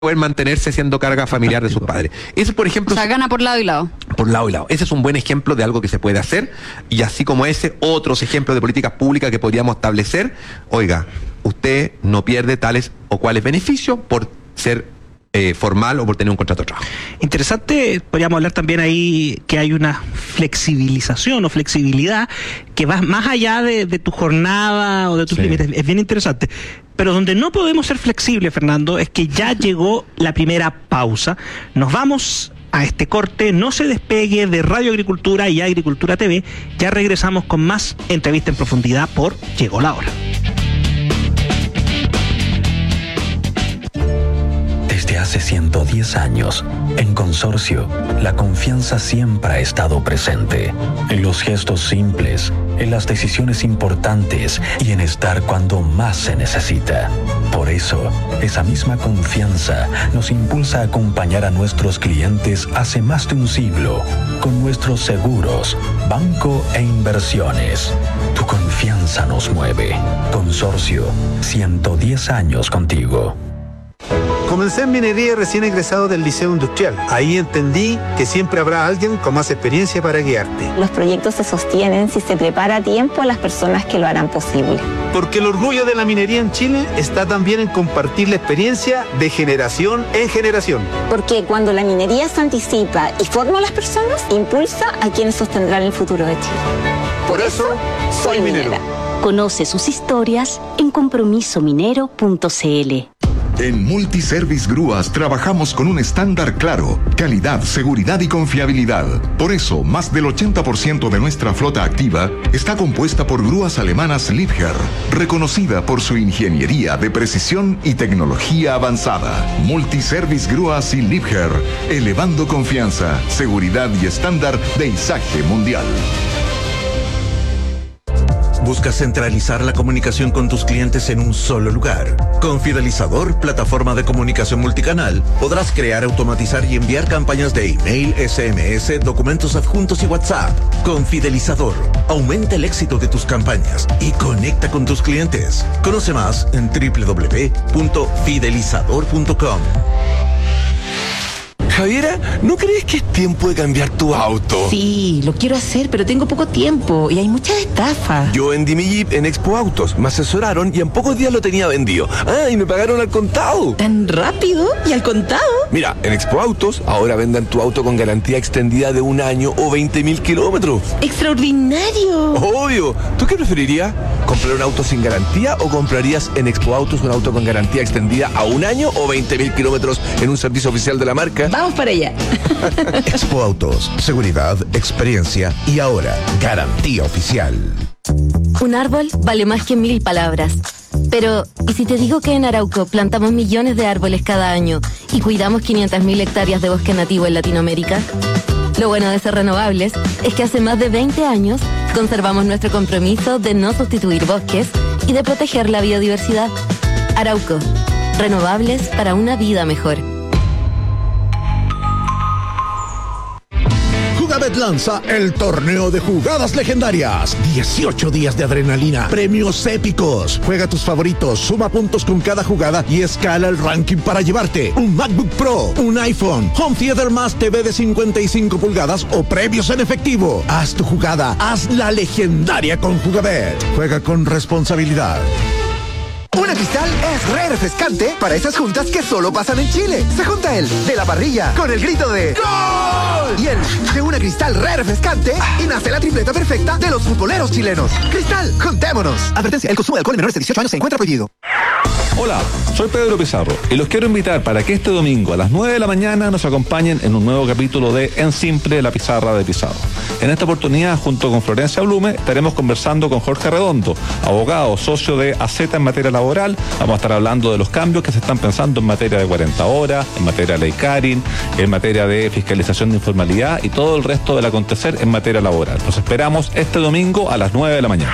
poder mantenerse siendo carga familiar de sus padres. Ese, por ejemplo... O sea, gana por lado y lado. Por lado y lado. Ese es un buen ejemplo de algo que se puede hacer, y así como ese, otros ejemplos de políticas públicas que podríamos establecer. Oiga, usted no pierde tales o cuales beneficios por ser formal o por tener un contrato de trabajo. Interesante, podríamos hablar también ahí que hay una flexibilización o flexibilidad que va más allá de tu jornada o de tus límites. Es bien interesante. Pero donde no podemos ser flexibles, Fernando, es que ya llegó la primera pausa. Nos vamos a este corte. No se despegue de Radio Agricultura y Agricultura TV. Ya regresamos con más entrevista en profundidad por Llegó la Hora. Desde hace 110 años, en Consorcio, la confianza siempre ha estado presente. En los gestos simples, en las decisiones importantes y en estar cuando más se necesita. Por eso, esa misma confianza nos impulsa a acompañar a nuestros clientes hace más de un siglo, con nuestros seguros, banco e inversiones. Tu confianza nos mueve. Consorcio, 110 años contigo. Comencé en minería recién egresado del Liceo Industrial. Ahí entendí que siempre habrá alguien con más experiencia para guiarte. Los proyectos se sostienen si se prepara a tiempo a las personas que lo harán posible. Porque el orgullo de la minería en Chile está también en compartir la experiencia de generación en generación. Porque cuando la minería se anticipa y forma a las personas, impulsa a quienes sostendrán el futuro de Chile. Por eso, soy minera. Conoce sus historias en compromisominero.cl. En Multiservice Grúas trabajamos con un estándar claro: calidad, seguridad y confiabilidad. Por eso, más del 80% de nuestra flota activa está compuesta por grúas alemanas Liebherr, reconocida por su ingeniería de precisión y tecnología avanzada. Multiservice Grúas y Liebherr, elevando confianza, seguridad y estándar de izaje mundial. ¿Buscas centralizar la comunicación con tus clientes en un solo lugar? Con Fidelizador, plataforma de comunicación multicanal, podrás crear, automatizar y enviar campañas de email, SMS, documentos adjuntos y WhatsApp. Con Fidelizador, aumenta el éxito de tus campañas y conecta con tus clientes. Conoce más en www.fidelizador.com. Javiera, ¿no crees que es tiempo de cambiar tu auto? Sí, lo quiero hacer, pero tengo poco tiempo y hay muchas estafas. Yo vendí mi Jeep en Expo Autos, me asesoraron y en pocos días lo tenía vendido. Y me pagaron al contado. ¿Tan rápido? ¿Y al contado? Mira, en Expo Autos ahora venden tu auto con garantía extendida de 1 año o 20.000 kilómetros. ¡Extraordinario! Obvio. ¿Tú qué preferirías? ¿Comprar un auto sin garantía o comprarías en Expo Autos un auto con garantía extendida a 1 año o 20.000 kilómetros en un servicio oficial de la marca? Vamos para allá. Expo Autos, seguridad, experiencia y ahora garantía oficial. Un árbol vale más que 1000 palabras. Pero, ¿y si te digo que en Arauco plantamos millones de árboles cada año y cuidamos 500.000 hectáreas de bosque nativo en Latinoamérica? Lo bueno de ser renovables es que hace más de 20 años conservamos nuestro compromiso de no sustituir bosques y de proteger la biodiversidad. Arauco, renovables para una vida mejor. Jugabet lanza el torneo de jugadas legendarias. 18 días de adrenalina, premios épicos. Juega tus favoritos, suma puntos con cada jugada y escala el ranking para llevarte un MacBook Pro, un iPhone, Home Theater más TV de 55 pulgadas o premios en efectivo. Haz tu jugada, hazla legendaria con Jugabet. Juega con responsabilidad. Una Cristal es re refrescante para esas juntas que solo pasan en Chile. Se junta el de la parrilla con el grito de ¡Gol! Y el de una Cristal re refrescante y nace la tripleta perfecta de los futboleros chilenos. Cristal, juntémonos. Advertencia, el consumo de alcohol en menores de 18 años se encuentra prohibido. Hola, soy Pedro Pizarro y los quiero invitar para que este domingo a las 9 de la mañana nos acompañen en un nuevo capítulo de En Simple, la pizarra de Pizarro. En esta oportunidad, junto con Florencia Blume, estaremos conversando con Jorge Redondo, abogado, socio de AZ en materia laboral. Vamos a estar hablando de los cambios que se están pensando en materia de 40 horas, en materia de ley Karin, en materia de fiscalización de informalidad y todo el resto del acontecer en materia laboral. Los esperamos este domingo a las 9 de la mañana.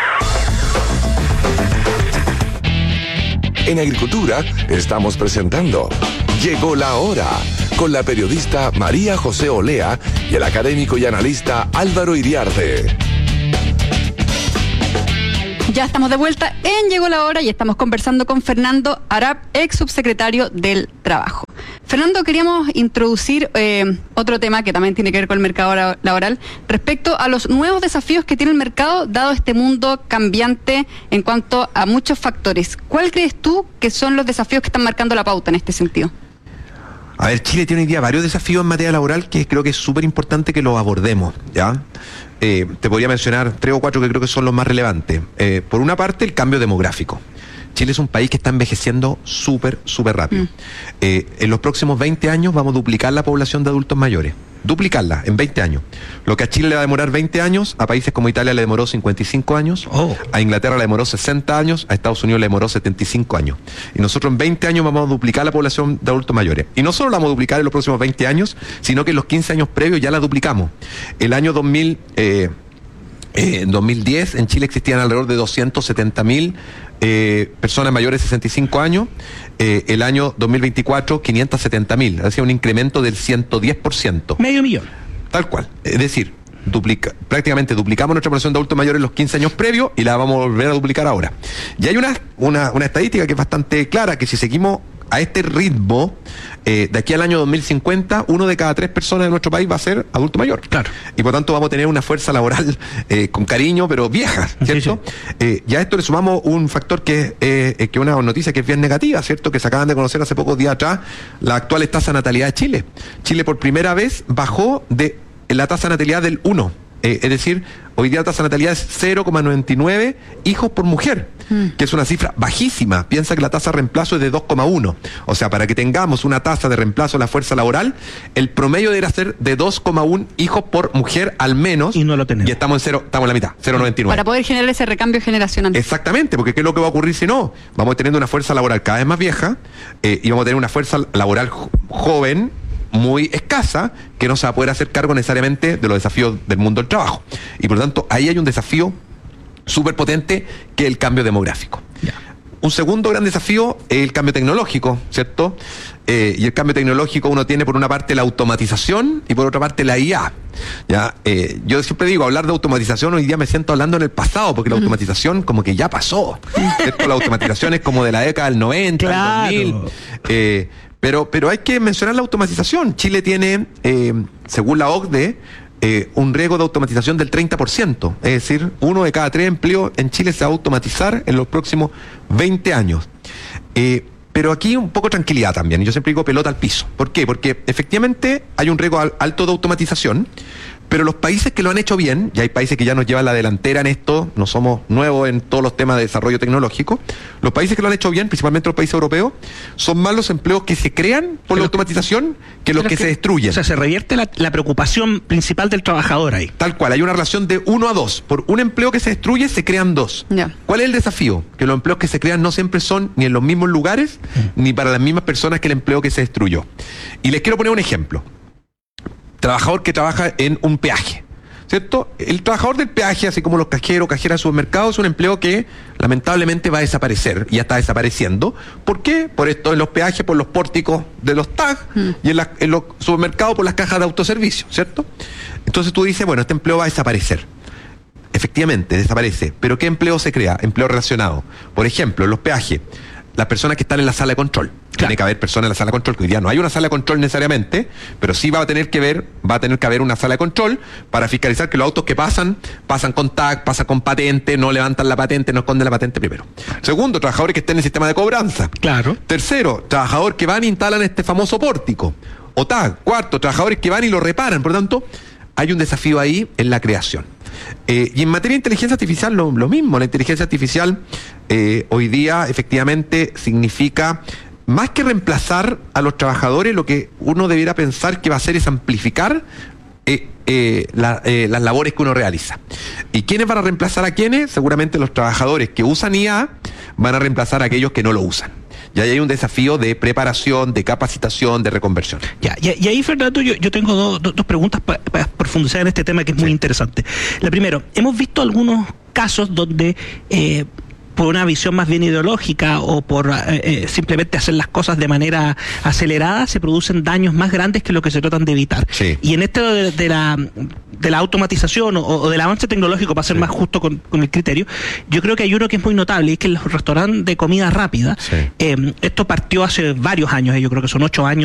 En Agricultura estamos presentando Llegó la Hora, con la periodista María José Olea y el académico y analista Álvaro Iriarte. Ya estamos de vuelta en Llegó la Hora y estamos conversando con Fernando Arap, ex subsecretario del Trabajo. Fernando, queríamos introducir otro tema que también tiene que ver con el mercado laboral respecto a los nuevos desafíos que tiene el mercado dado este mundo cambiante en cuanto a muchos factores. ¿Cuál crees tú que son los desafíos que están marcando la pauta en este sentido? A ver, Chile tiene hoy día varios desafíos en materia laboral que creo que es súper importante que los abordemos, ¿ya? Te podría mencionar 3 o 4 que creo que son los más relevantes. Por una parte, el cambio demográfico. Chile es un país que está envejeciendo súper rápido. En los próximos 20 años vamos a duplicar la población de adultos mayores. Duplicarla en 20 años. Lo que a Chile le va a demorar 20 años, a países como Italia le demoró 55 años, a Inglaterra le demoró 60 años, a Estados Unidos le demoró 75 años. Y nosotros en 20 años vamos a duplicar la población de adultos mayores. Y no solo la vamos a duplicar en los próximos 20 años, sino que en los 15 años previos ya la duplicamos. El año 2010 en Chile existían alrededor de 270.000 personas mayores de 65 años. El año 2024, 570.000. Es decir, un incremento del 110%. Medio millón. Tal cual. Es decir, prácticamente duplicamos nuestra población de adultos mayores en los 15 años previos y la vamos a volver a duplicar ahora. Y hay una estadística que es bastante clara, que si seguimos a este ritmo, de aquí al año 2050, 1 de cada 3 personas de nuestro país va a ser adulto mayor. Claro. Y por tanto vamos a tener una fuerza laboral con cariño, pero vieja, ¿cierto? Sí. Ya a esto le sumamos un factor que es una noticia que es bien negativa, ¿cierto? Que se acaban de conocer hace pocos días atrás, las actuales tasas de natalidad de Chile. Chile por primera vez bajó de la tasa de natalidad del 1. Es decir, hoy día la tasa de natalidad es 0,99 hijos por mujer, que es una cifra bajísima. Piensa que la tasa de reemplazo es de 2,1. O sea, para que tengamos una tasa de reemplazo de la fuerza laboral, el promedio debería ser de 2,1 hijos por mujer al menos. Y no lo tenemos. Y estamos en la mitad, 0,99. Para poder generar ese recambio generacional. Exactamente, porque ¿qué es lo que va a ocurrir si no? Vamos teniendo una fuerza laboral cada vez más vieja y vamos a tener una fuerza laboral joven muy escasa, que no se va a poder hacer cargo necesariamente de los desafíos del mundo del trabajo. Y por lo tanto, ahí hay un desafío súper potente, que es el cambio demográfico. Yeah. Un segundo gran desafío es el cambio tecnológico, ¿cierto? Y el cambio tecnológico uno tiene por una parte la automatización y por otra parte la IA. ¿Ya? Yo siempre digo, hablar de automatización hoy día me siento hablando en el pasado, porque la automatización como que ya pasó, ¿cierto? La automatización es como de la década del 90, claro. Del 2000. Pero hay que mencionar la automatización. Chile tiene, según la OCDE, un riesgo de automatización del 30%. Es decir, 1 de cada 3 empleos en Chile se va a automatizar en los próximos 20 años. Pero aquí un poco tranquilidad también. Yo siempre digo pelota al piso. ¿Por qué? Porque efectivamente hay un riesgo alto de automatización, pero los países que lo han hecho bien, y hay países que ya nos llevan la delantera en esto, no somos nuevos en todos los temas de desarrollo tecnológico, los países que lo han hecho bien, principalmente los países europeos, son más los empleos que se crean por la automatización que los que se destruyen. O sea, se revierte la preocupación principal del trabajador ahí. Tal cual, hay una relación de 1 a 2. Por un empleo que se destruye, se crean 2. Yeah. ¿Cuál es el desafío? Que los empleos que se crean no siempre son ni en los mismos lugares, ni para las mismas personas que el empleo que se destruyó. Y les quiero poner un ejemplo. Trabajador que trabaja en un peaje, ¿cierto? El trabajador del peaje, así como los cajeros, cajeras de supermercados, es un empleo que lamentablemente va a desaparecer, y ya está desapareciendo. ¿Por qué? Por esto en los peajes, por los pórticos de los TAG, y en los supermercados por las cajas de autoservicio, ¿cierto? Entonces tú dices, bueno, este empleo va a desaparecer. Efectivamente, desaparece. ¿Pero qué empleo se crea? Empleo relacionado. Por ejemplo, en los peajes, las personas que están en la sala de control. Tiene que haber personas en la sala de control, que hoy día no hay una sala de control necesariamente, pero sí va a tener que haber una sala de control para fiscalizar que los autos que pasan con tag, pasan con patente, no levantan la patente, no esconden la patente primero. Segundo, trabajadores que estén en el sistema de cobranza. Claro. Tercero, trabajadores que van e instalan este famoso pórtico o tag. Cuarto, trabajadores que van y lo reparan. Por lo tanto, hay un desafío ahí en la creación. Y en materia de inteligencia artificial, lo mismo. La inteligencia artificial hoy día efectivamente significa, más que reemplazar a los trabajadores, lo que uno debiera pensar que va a hacer es amplificar las labores que uno realiza. ¿Y quiénes van a reemplazar a quiénes? Seguramente los trabajadores que usan IA van a reemplazar a aquellos que no lo usan. Y ahí hay un desafío de preparación, de capacitación, de reconversión. Y ahí, Fernando, yo tengo dos preguntas para profundizar en este tema, que es muy interesante. La primera, hemos visto algunos casos donde por una visión más bien ideológica o por simplemente hacer las cosas de manera acelerada, se producen daños más grandes que lo que se tratan de evitar. Sí. Y en esto de de la automatización o del avance tecnológico, para ser más justo con el criterio, yo creo que hay uno que es muy notable, y es que en los restaurantes de comida rápida, esto partió hace varios años, yo creo que son 8 años